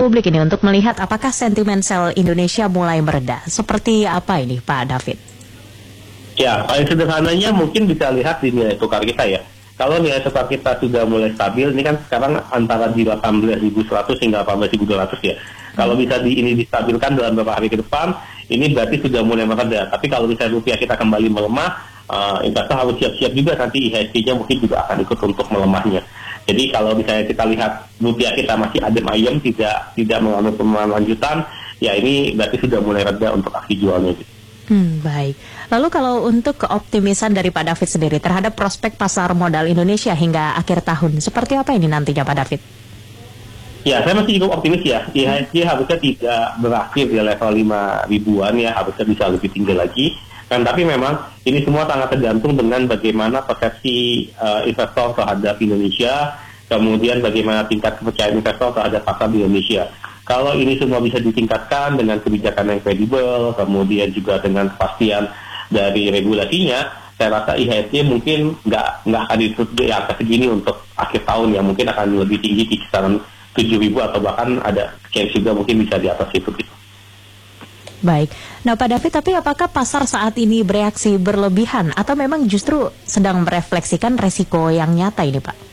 publik ini untuk melihat apakah sentimen sell Indonesia mulai mereda. Seperti apa ini Pak David? Ya, paling sederhananya mungkin bisa lihat di nilai tukar kita ya. Kalau nilai tukar kita sudah mulai stabil, ini kan sekarang antara di 18.100 hingga 18.200 ya. Kalau bisa ini distabilkan dalam beberapa hari ke depan, ini berarti sudah mulai mereda. Tapi kalau misalnya rupiah kita kembali melemah, investor harus siap-siap juga nanti IHSG-nya mungkin juga akan ikut untuk melemahnya. Jadi kalau misalnya kita lihat rupiah kita masih adem ayem, tidak mengalami penurunan lanjutan, ya ini berarti sudah mulai reda untuk aksi jualnya. Baik. Lalu kalau untuk keoptimisan dari Pak David sendiri terhadap prospek pasar modal Indonesia hingga akhir tahun, seperti apa ini nantinya Pak David? Ya, saya masih cukup optimis ya. IHSG harusnya tidak berakhir di level 5 ribuan ya, harusnya bisa lebih tinggi lagi. Tapi memang ini semua sangat tergantung dengan bagaimana persepsi investor terhadap Indonesia, kemudian bagaimana tingkat kepercayaan investor terhadap pasar di Indonesia. Kalau ini semua bisa ditingkatkan dengan kebijakan yang kredibel, kemudian juga dengan kepastian dari regulasinya, saya rasa IHSG mungkin nggak akan di angka segini untuk akhir tahun ya, mungkin akan lebih tinggi di kisaran 7.000 atau bahkan ada chance juga mungkin bisa di atas itu gitu. Baik. Nah Pak David, tapi apakah pasar saat ini bereaksi berlebihan atau memang justru sedang merefleksikan resiko yang nyata ini Pak?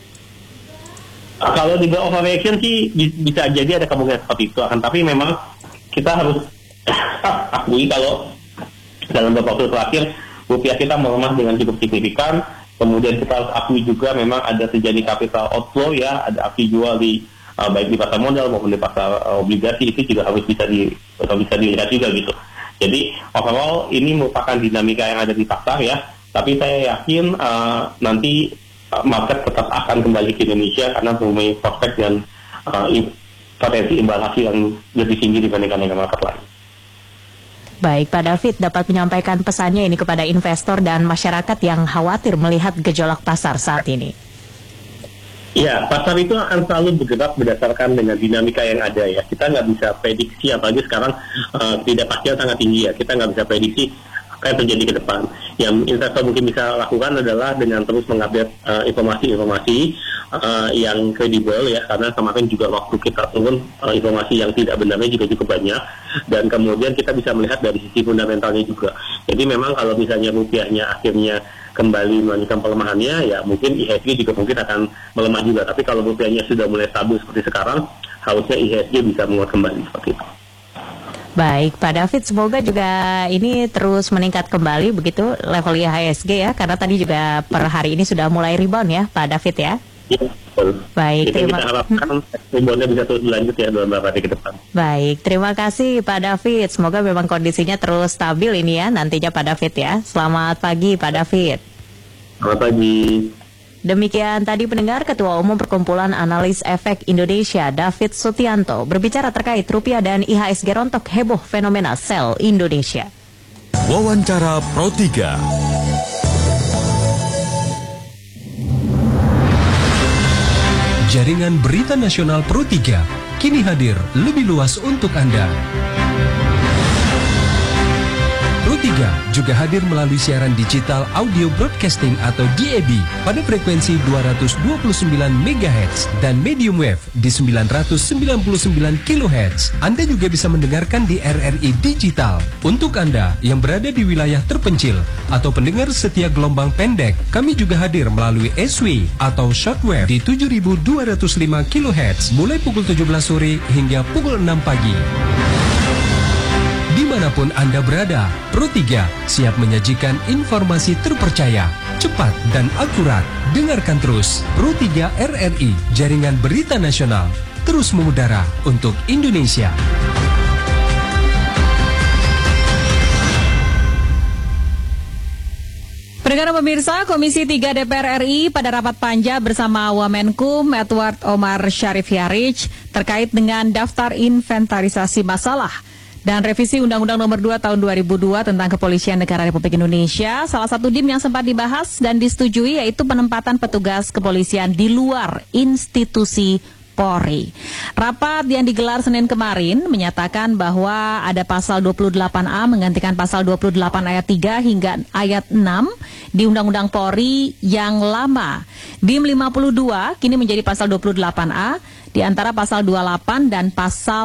Kalau di overreaction sih bisa jadi ada kemungkinan seperti itu, tapi memang kita harus akui kalau dalam beberapa waktu terakhir rupiah kita melemah dengan cukup signifikan. Kemudian kita harus akui juga memang ada terjadi capital outflow ya, ada aksi jual di baik di pasar modal maupun di pasar obligasi, itu juga harus bisa dilihat juga gitu. Jadi overall ini merupakan dinamika yang ada di pasar ya, tapi saya yakin nanti market tetap akan kembali ke Indonesia karena mempunyai prospek dan potensi imbal hasil yang lebih tinggi dibandingkan dengan market lain. Baik, Pak David dapat menyampaikan pesannya ini kepada investor dan masyarakat yang khawatir melihat gejolak pasar saat ini. Ya, pasar itu akan selalu bergerak berdasarkan dengan dinamika yang ada ya. Kita nggak bisa prediksi, apalagi sekarang ketidakpastian sangat tinggi ya. Kita nggak bisa prediksi apa yang terjadi ke depan. Yang investor mungkin bisa lakukan adalah dengan terus mengupdate informasi-informasi yang kredibel ya, karena kemarin juga waktu kita turun informasi yang tidak benarnya juga cukup banyak, dan kemudian kita bisa melihat dari sisi fundamentalnya juga. Jadi memang kalau misalnya rupiahnya akhirnya kembali melanjutkan pelemahannya, ya mungkin IHSG juga mungkin akan melemah juga. Tapi kalau rupiahnya sudah mulai stabil seperti sekarang, harusnya IHSG bisa menguat kembali seperti itu. Baik, Pak David, semoga juga ini terus meningkat kembali begitu level IHSG ya, karena tadi juga per hari ini sudah mulai rebound ya, Pak David ya. Ya, betul. Baik, kita harapkan reboundnya bisa terus berlanjut ya dalam beberapa hari ke depan. Baik, terima kasih Pak David. Semoga memang kondisinya terus stabil ini ya nantinya Pak David ya. Selamat pagi Pak David. Selamat pagi. Demikian tadi pendengar Ketua Umum Perkumpulan Analis Efek Indonesia David Sutianto berbicara terkait rupiah dan IHSG rontok heboh fenomena sell Indonesia. Wawancara Pro 3. Jaringan Berita Nasional Pro 3 kini hadir lebih luas untuk Anda. Pro 3 juga hadir melalui siaran digital audio broadcasting atau DAB pada frekuensi 229 MHz dan medium wave di 999 kHz. Anda juga bisa mendengarkan di RRI Digital. Untuk Anda yang berada di wilayah terpencil atau pendengar setia gelombang pendek, kami juga hadir melalui SW atau shortwave di 7205 kHz mulai pukul 17 sore hingga pukul 6 pagi. Dimanapun Anda berada, Pro 3 siap menyajikan informasi terpercaya, cepat dan akurat. Dengarkan terus Pro 3 RRI, Jaringan Berita Nasional, terus mengudara untuk Indonesia. Pendengar pemirsa, Komisi 3 DPR RI pada rapat panja bersama Wamenkum Edward Omar Syarif Hiarij terkait dengan daftar inventarisasi masalah dan revisi Undang-Undang Nomor 2 Tahun 2002 tentang Kepolisian Negara Republik Indonesia. Salah satu DIM yang sempat dibahas dan disetujui yaitu penempatan petugas kepolisian di luar institusi Polri. Rapat yang digelar Senin kemarin menyatakan bahwa ada pasal 28A menggantikan pasal 28 ayat 3 hingga ayat 6 di Undang-Undang Polri yang lama. DIM 52 kini menjadi pasal 28A di antara pasal 28 dan pasal